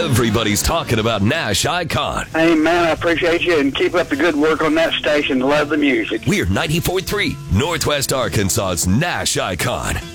Everybody's talking about Nash Icon. Hey, man, I appreciate you, and keep up the good work on that station. Love the music. We're 94.3, Northwest Arkansas's Nash Icon.